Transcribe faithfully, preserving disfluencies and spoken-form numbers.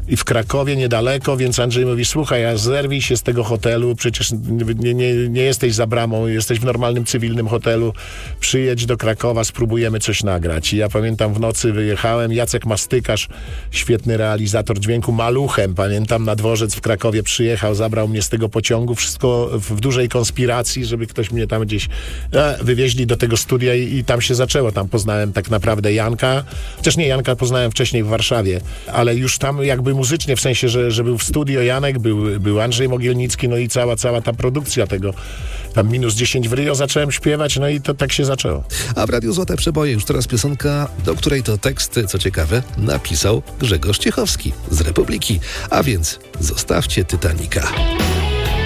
i w Krakowie niedaleko, więc Andrzej mówi, słuchaj, a zerwij się z tego hotelu, przecież nie, nie, nie jesteś za bramą, jesteś w normalnym, cywilnym hotelu, przyjedź do Krakowa, spróbujemy coś nagrać. I ja pamiętam, w nocy wyjechałem, Jacek Mastykarz, świetny realizator dźwięku, maluchem, pamiętam, na dworzec w Krakowie przyjechał, zabrał mnie z tego pociągu, wszystko w dużej konspiracji, żeby ktoś mnie tam gdzieś e, wywieźli do tego studia i, i tam się zaczęło. Tam poznałem tak naprawdę Janka, chociaż nie, Janka poznałem wcześniej w Warszawie, ale już tam jakby muzycznie, w sensie, że, że był w studio Janek, był, był Andrzej Mogielnicki, no i cała, cała ta produkcja tego, tam minus dziesięć w Rio zacząłem śpiewać, no i to tak się zaczęło. A w Radiu Złote Przeboje już teraz piosenka, do której to tekst, co ciekawe, napisał Grzegorz Ciechowski z Republiki. A więc zostawcie Titanica.